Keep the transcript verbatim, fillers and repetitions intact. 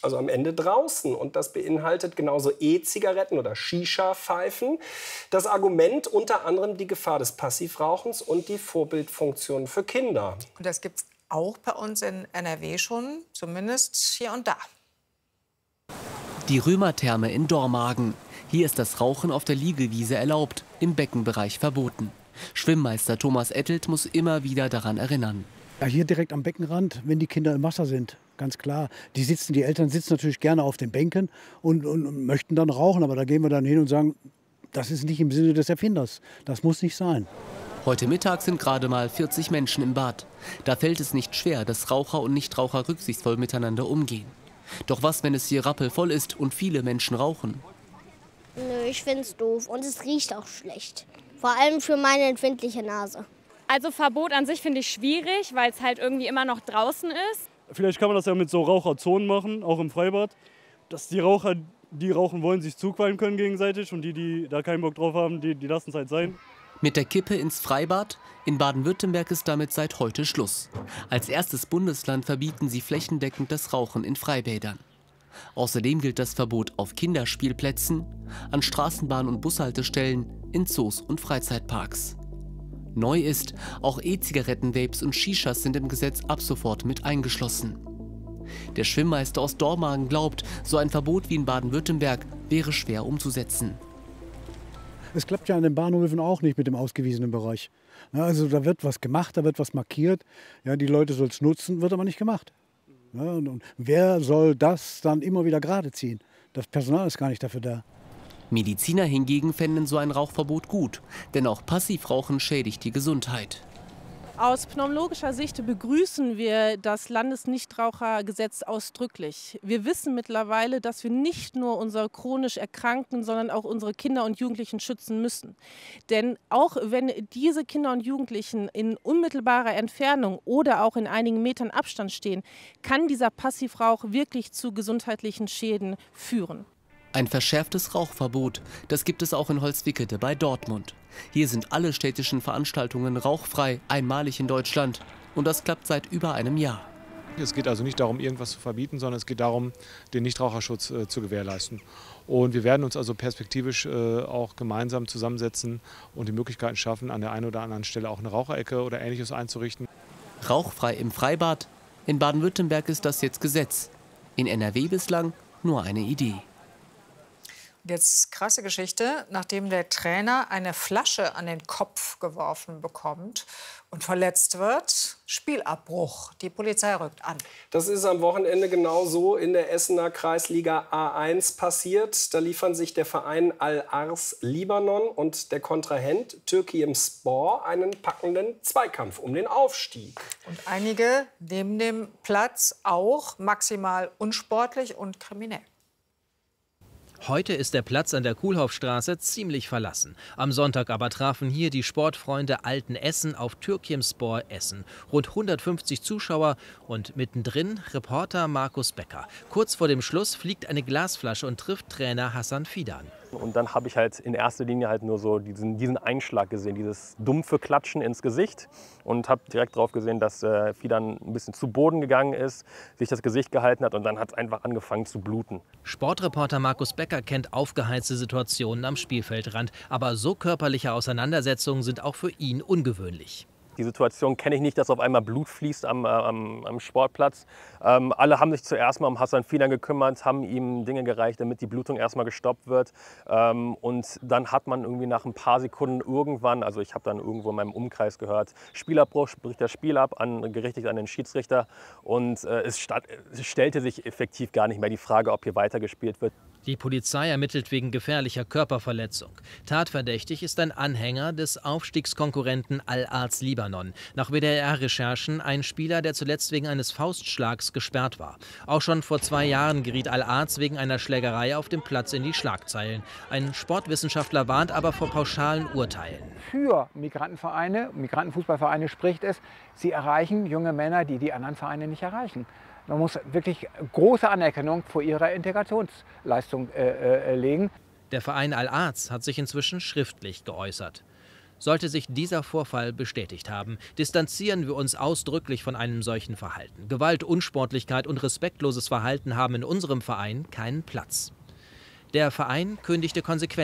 also am Ende draußen. Und das beinhaltet genauso E-Zigaretten oder Shisha-Pfeifen. Das Argument unter anderem die Gefahr des Passivrauchens und die Vorbildfunktion für Kinder. Und das gibt es auch bei uns in N R W schon, zumindest hier und da. Die Römertherme in Dormagen. Hier ist das Rauchen auf der Liegewiese erlaubt, im Beckenbereich verboten. Schwimmmeister Thomas Ettelt muss immer wieder daran erinnern. Ja, hier direkt am Beckenrand, wenn die Kinder im Wasser sind, ganz klar. Die sitzen, die Eltern sitzen natürlich gerne auf den Bänken und, und, und möchten dann rauchen. Aber da gehen wir dann hin und sagen, das ist nicht im Sinne des Erfinders. Das muss nicht sein. Heute Mittag sind gerade mal vierzig Menschen im Bad. Da fällt es nicht schwer, dass Raucher und Nichtraucher rücksichtsvoll miteinander umgehen. Doch was, wenn es hier rappelvoll ist und viele Menschen rauchen? Nö, ich find's doof und es riecht auch schlecht. Vor allem für meine empfindliche Nase. Also Verbot an sich finde ich schwierig, weil es halt irgendwie immer noch draußen ist. Vielleicht kann man das ja mit so Raucherzonen machen, auch im Freibad. Dass die Raucher, die rauchen wollen, sich zuqualmen können gegenseitig und die, die da keinen Bock drauf haben, die, die lassen es halt sein. Mit der Kippe ins Freibad? In Baden-Württemberg ist damit seit heute Schluss. Als erstes Bundesland verbieten sie flächendeckend das Rauchen in Freibädern. Außerdem gilt das Verbot auf Kinderspielplätzen, an Straßenbahn- und Bushaltestellen, in Zoos und Freizeitparks. Neu ist, auch E-Zigaretten-Vapes und Shishas sind im Gesetz ab sofort mit eingeschlossen. Der Schwimmmeister aus Dormagen glaubt, so ein Verbot wie in Baden-Württemberg wäre schwer umzusetzen. Es klappt ja an den Bahnhöfen auch nicht mit dem ausgewiesenen Bereich. Ja, also da wird was gemacht, da wird was markiert. Ja, die Leute sollen es nutzen, wird aber nicht gemacht. Ja, und, und wer soll das dann immer wieder gerade ziehen? Das Personal ist gar nicht dafür da. Mediziner hingegen fänden so ein Rauchverbot gut, denn auch Passivrauchen schädigt die Gesundheit. Aus pneumologischer Sicht begrüßen wir das Landesnichtrauchergesetz ausdrücklich. Wir wissen mittlerweile, dass wir nicht nur unsere chronisch Erkrankten, sondern auch unsere Kinder und Jugendlichen schützen müssen. Denn auch wenn diese Kinder und Jugendlichen in unmittelbarer Entfernung oder auch in einigen Metern Abstand stehen, kann dieser Passivrauch wirklich zu gesundheitlichen Schäden führen. Ein verschärftes Rauchverbot, das gibt es auch in Holzwickede bei Dortmund. Hier sind alle städtischen Veranstaltungen rauchfrei, einmalig in Deutschland. Und das klappt seit über einem Jahr. Es geht also nicht darum, irgendwas zu verbieten, sondern es geht darum, den Nichtraucherschutz äh, zu gewährleisten. Und wir werden uns also perspektivisch äh, auch gemeinsam zusammensetzen und die Möglichkeiten schaffen, an der einen oder anderen Stelle auch eine Raucherecke oder Ähnliches einzurichten. Rauchfrei im Freibad? In Baden-Württemberg ist das jetzt Gesetz. In N R W bislang nur eine Idee. Jetzt krasse Geschichte, nachdem der Trainer eine Flasche an den Kopf geworfen bekommt und verletzt wird. Spielabbruch. Die Polizei rückt an. Das ist am Wochenende genau so in der Essener Kreisliga A eins passiert. Da liefern sich der Verein Al-Ars Libanon und der Kontrahent Türkiyemspor einen packenden Zweikampf um den Aufstieg. Und einige nehmen dem Platz auch maximal unsportlich und kriminell. Heute ist der Platz an der Kuhlhoffstraße ziemlich verlassen. Am Sonntag aber trafen hier die Sportfreunde Alten Essen auf Türkiyemspor Essen. Rund hundertfünfzig Zuschauer und mittendrin Reporter Markus Becker. Kurz vor dem Schluss fliegt eine Glasflasche und trifft Trainer Hassan Fidan. Und dann habe ich halt in erster Linie halt nur so diesen, diesen Einschlag gesehen, dieses dumpfe Klatschen ins Gesicht. Und habe direkt darauf gesehen, dass äh, Fidan ein bisschen zu Boden gegangen ist, sich das Gesicht gehalten hat und dann hat es einfach angefangen zu bluten. Sportreporter Markus Becker kennt aufgeheizte Situationen am Spielfeldrand. Aber so körperliche Auseinandersetzungen sind auch für ihn ungewöhnlich. Die Situation kenne ich nicht, dass auf einmal Blut fließt am, äh, am, am Sportplatz. Ähm, alle haben sich zuerst mal um Hassan Fidan gekümmert, haben ihm Dinge gereicht, damit die Blutung erstmal gestoppt wird. Ähm, und dann hat man irgendwie nach ein paar Sekunden irgendwann, also ich habe dann irgendwo in meinem Umkreis gehört, Spielabbruch, bricht das Spiel ab, an, gerichtet an den Schiedsrichter. Und äh, es, statt, es stellte sich effektiv gar nicht mehr die Frage, ob hier weitergespielt wird. Die Polizei ermittelt wegen gefährlicher Körperverletzung. Tatverdächtig ist ein Anhänger des Aufstiegskonkurrenten Al-Ars Libanon. Nach W D R-Recherchen ein Spieler, der zuletzt wegen eines Faustschlags gesperrt war. Auch schon vor zwei Jahren geriet Al-Ars wegen einer Schlägerei auf dem Platz in die Schlagzeilen. Ein Sportwissenschaftler warnt aber vor pauschalen Urteilen. Für Migrantenvereine, Migrantenfußballvereine spricht es, sie erreichen junge Männer, die die anderen Vereine nicht erreichen. Man muss wirklich große Anerkennung vor ihrer Integrationsleistung äh, äh, legen. Der Verein Al-Ars hat sich inzwischen schriftlich geäußert. Sollte sich dieser Vorfall bestätigt haben, distanzieren wir uns ausdrücklich von einem solchen Verhalten. Gewalt, Unsportlichkeit und respektloses Verhalten haben in unserem Verein keinen Platz. Der Verein kündigte Konsequenzen